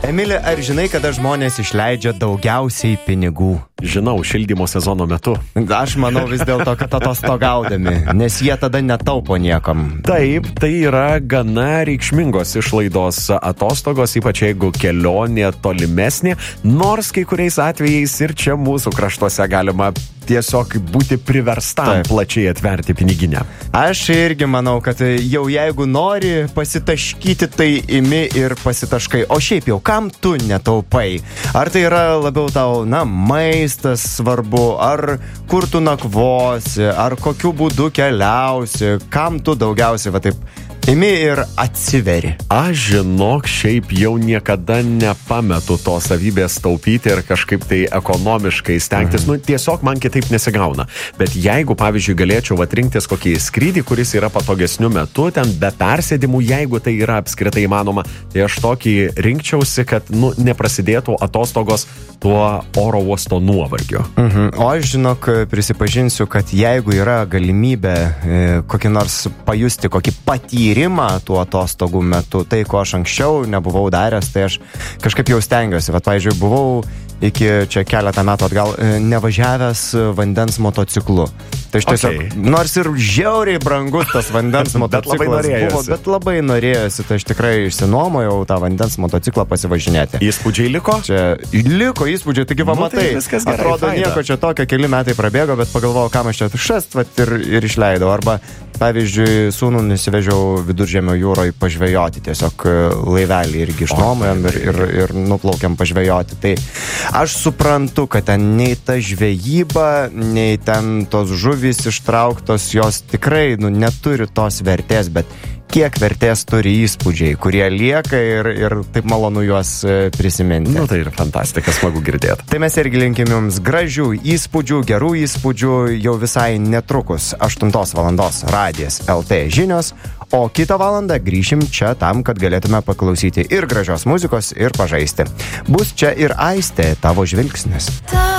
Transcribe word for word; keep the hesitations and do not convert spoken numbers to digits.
Emili, ar žinai, kada žmonės išleidžia daugiausiai pinigų? Žinau, šildymo sezono metu. Aš manau vis dėlto, kad atostogaudami, nes jie tada netaupo niekam. Taip, tai yra gana reikšmingos išlaidos atostogos, ypač jeigu kelionė tolimesnė, nors kai kuriais atvejais ir čia mūsų kraštuose galima tiesiog būti priverstam Taip. plačiai atverti piniginę. Aš irgi manau, kad jau jeigu nori pasitaškyti, tai imi ir pasitaškai. O šiaip jau, kam tu netaupai? Ar tai yra labiau tau, na, maistas svarbu, ar kur tu nakvosi, ar kokiu būdu keliausi, kam tu daugiausiai, va taip, imi ir atsiveri. Aš žinok, šiaip jau niekada nepametu to savybės taupyti ir kažkaip tai ekonomiškai stengtis. Mhm. Nu, tiesiog man kitaip nesigauna. Bet jeigu, pavyzdžiui, galėčiau atrinktis kokį skrydį, kuris yra patogesniu metu, ten be persėdimų, jeigu tai yra apskritai įmanoma, tai aš tokį rinkčiausi, kad, nu, neprasidėtų atostogos tuo oro uosto nuovargiu. Mhm. O aš, žinok, prisipažinsiu, kad jeigu yra galimybė e, kokį nors pajusti, kokį patyrimą tų atostogų metu, tai ko aš anksčiau nebuvau daręs, tai aš kažkaip jau stengiuosi. Vat, pavyzdžiui, buvau iki čia keletą metų atgal nevažiavęs vandens motociklu. Tai aš tiesiog, okay. nors ir žiauriai brangus tas vandens motociklas bet buvo, bet labai norėjosi, tai aš tikrai išsinuomojau tą vandens motociklą pasivažinėti. Įspūdžiai liko? Čia liko įspūdžiai, taigi va, nu, matai, tai atrodo gerai, nieko čia tokio, keli metai prabėgo, bet pagalvojau, kam aš čia šast, vat ir, ir išleidau. Arba, pavyzdžiui, sūnų nusivežiau Viduržemio jūroje pažvejoti, tiesiog laivelį irgi išnuomojom ir, ir, ir nuplaukiam pažvejoti. Tai aš suprantu, kad ten nei ta žvejyba, nei ten tos žuvys ištrauktos, jos tikrai, nu, neturi tos vertės, bet kiek vertės turi įspūdžiai, kurie lieka ir, ir taip malonu juos prisiminti. Nu, tai yra fantastika, smagu girdėti. Tai mes irgi linkim jums gražių įspūdžių, gerų įspūdžių jau visai netrukus aštuntos valandos radijas L T žinios, o kitą valandą grįšim čia tam, kad galėtume paklausyti ir gražios muzikos, ir pažaisti. Bus čia ir Aistė, tavo žvilgsnis.